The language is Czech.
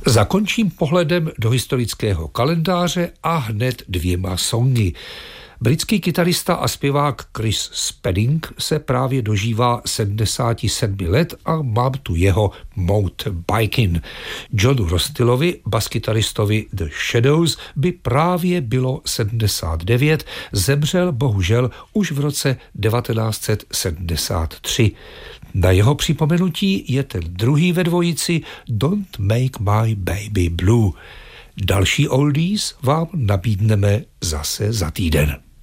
Zakončím pohledem do historického kalendáře a hned 2 songy. Britský kytarista a zpěvák Chris Spedding se právě dožívá 77 let a mám tu jeho Motobikin. Johnu Rostilovi, baskytaristovi The Shadows, by právě bylo 79, zemřel bohužel už v roce 1973. Na jeho připomenutí je ten druhý ve dvojici Don't Make My Baby Blue. Další oldies vám nabídneme zase za týden.